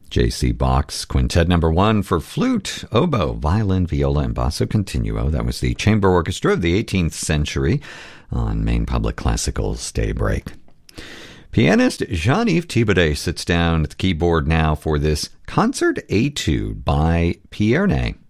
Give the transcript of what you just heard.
J.C. Bach's Quintet Number 1 for flute, oboe, violin, viola, and basso continuo. That was the chamber orchestra of the 18th century on Maine Public Classical's Daybreak. Pianist Jean-Yves Thibaudet sits down at the keyboard now for this Concert Etude by Pierre Ney.